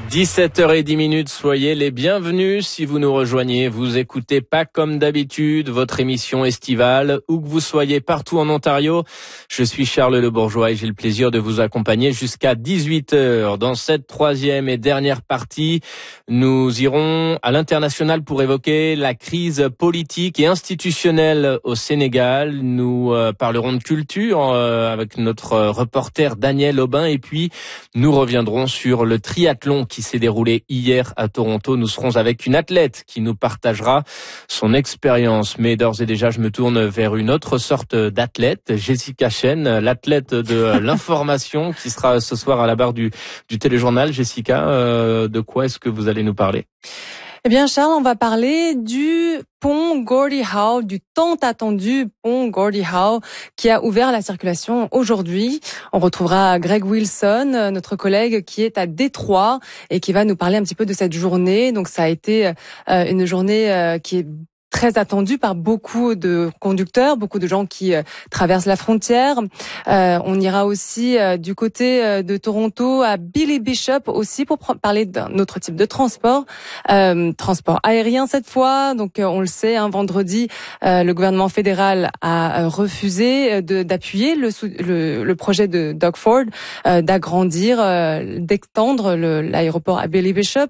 17h10, soyez les bienvenus si vous nous rejoignez. Vous écoutez pas comme d'habitude votre émission estivale, où que vous soyez partout en Ontario. Je suis Charles Le Bourgeois et j'ai le plaisir de vous accompagner jusqu'à 18h. Dans cette troisième et dernière partie, nous irons à l'international pour évoquer la crise politique et institutionnelle au Sénégal. Nous parlerons de culture avec notre reporter Daniel Aubin et puis nous reviendrons sur le triathlon qui s'est déroulé hier à Toronto. Nous serons avec une athlète qui nous partagera son expérience. Mais d'ores et déjà, je me tourne vers une autre sorte d'athlète, Jessica Chen, l'athlète de l'information qui sera ce soir à la barre du téléjournal. Jessica, de quoi est-ce que vous allez nous parler ? Eh bien, Charles, on va parler du pont Gordie Howe, du tant attendu pont Gordie Howe, qui a ouvert la circulation aujourd'hui. On retrouvera Greg Wilson, notre collègue qui est à Détroit et qui va nous parler un petit peu de cette journée. Donc, ça a été une journée qui est très attendue par beaucoup de conducteurs, beaucoup de gens qui traversent la frontière. On ira aussi du côté de Toronto à Billy Bishop aussi pour parler d'un autre type de transport, transport aérien cette fois. Donc on le sait, vendredi, le gouvernement fédéral a refusé d'appuyer le projet de Doug Ford d'agrandir, d'extendre l'aéroport à Billy Bishop.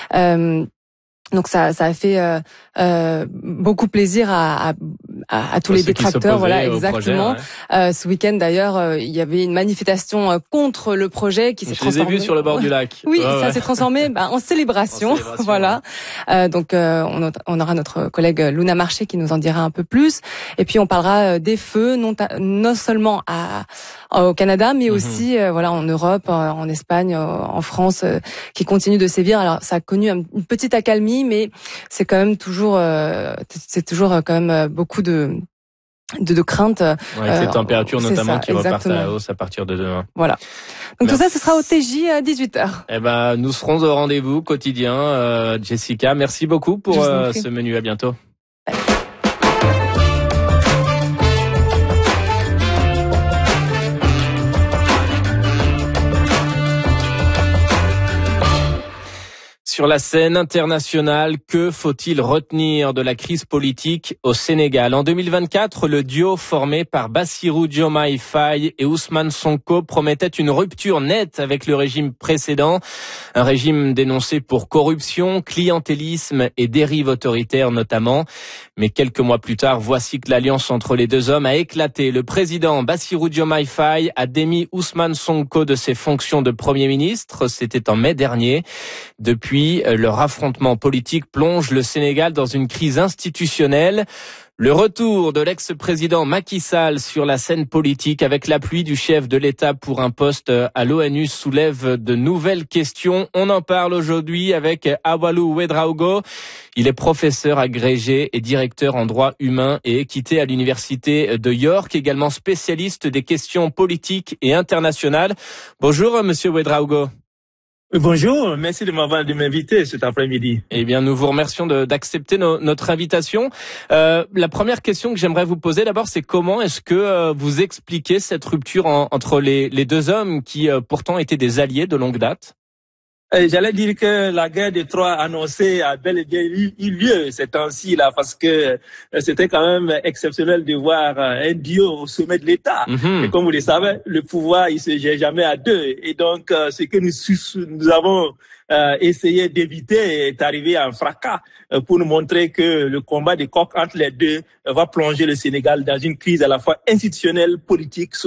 Donc ça a fait beaucoup plaisir à tous les détracteurs, voilà, exactement. Projet, ouais. Ce week-end d'ailleurs, il y avait une manifestation contre le projet qui s'est transformée. Je les ai vus sur le bord du lac. Oui, ça s'est transformé en célébration. Voilà. Donc on aura notre collègue Luna Marché qui nous en dira un peu plus. Et puis on parlera des feux, non seulement au Canada, mais aussi voilà en Europe, en Espagne, en France, qui continuent de sévir. Alors ça a connu une petite accalmie, mais c'est quand même toujours quand même beaucoup de crainte. Avec les températures notamment qui repartent à la hausse à partir de demain. Voilà. Donc tout ça, ce sera au TJ à 18h. Eh ben, nous serons au rendez-vous quotidien. Jessica, merci beaucoup pour ce menu. À bientôt. Sur la scène internationale, que faut-il retenir de la crise politique au Sénégal ? En 2024, le duo formé par Bassirou Diomaye Faye et Ousmane Sonko promettait une rupture nette avec le régime précédent, un régime dénoncé pour corruption, clientélisme et dérive autoritaire notamment. Mais quelques mois plus tard, voici que l'alliance entre les deux hommes a éclaté. Le président Bassirou Diomaye Faye a démis Ousmane Sonko de ses fonctions de Premier ministre. C'était en mai dernier. Depuis, leur affrontement politique plonge le Sénégal dans une crise institutionnelle. Le retour de l'ex-président Macky Sall sur la scène politique avec l'appui du chef de l'État pour un poste à l'ONU soulève de nouvelles questions. On en parle aujourd'hui avec Awalou Ouedraogo. Il est professeur agrégé et directeur en droit humain et équité à l'université de York, également spécialiste des questions politiques et internationales. Bonjour, monsieur Ouedraogo. Bonjour, merci de m'inviter cet après-midi. Eh bien, nous vous remercions d'accepter notre invitation. La première question que j'aimerais vous poser d'abord, c'est comment est-ce que vous expliquez cette rupture entre les deux hommes qui pourtant étaient des alliés de longue date ? J'allais dire que la guerre de Troie annoncée a bel et bien eu lieu ces temps-ci là, parce que c'était quand même exceptionnel de voir un duo au sommet de l'État. Et comme vous le savez, le pouvoir il se gère jamais à deux. Et donc ce que nous avons essayé d'éviter est arrivé à un fracas pour nous montrer que le combat de coq entre les deux va plonger le Sénégal dans une crise à la fois institutionnelle, politique,